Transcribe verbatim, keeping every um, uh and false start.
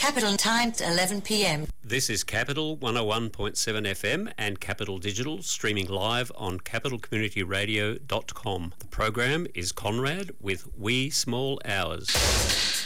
Capital time to eleven p m. This is Capital one oh one point seven F M and Capital Digital, streaming live on capital community radio dot com. The program is Conrad with Wee Small Hours.